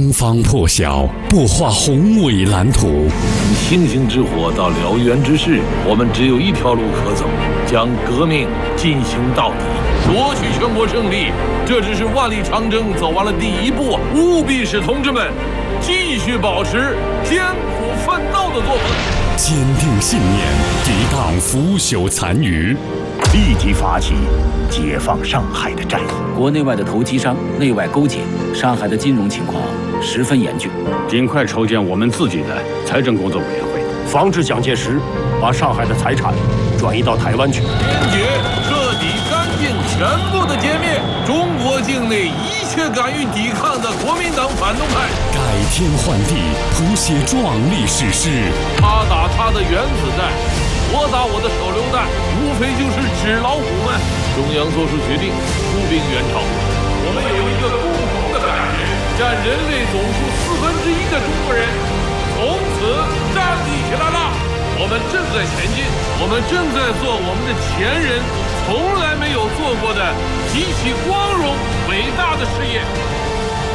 东方破晓，不画宏伟蓝图。 从星星之火到燎原之势，我们只有一条路可走，将革命进行到底，夺取全国胜利。这只是万里长征走完了第一步，务必使同志们继续保持艰苦奋斗的作风， 坚定信念，抵挡腐朽残余， 立即发起解放上海的战役。 国内外的投机商内外勾结，上海的金融情况十分严峻， 尽快筹建我们自己的财政工作委员会， 防止蒋介石把上海的财产转移到台湾去。 坚决、彻底、干净、全部的歼灭中国境内一切敢于抵抗的国民党反动派， 改天换地，谱写壮丽史诗。 他打他的原子弹，我打我的手榴弹，无非就是纸老虎们。中央做出决定，出兵援朝。我们有一个共同的感觉，占人类总数1/4的中国人从此站立起来了。我们正在前进，我们正在做我们的前人从来没有做过的极其光荣伟大的事业。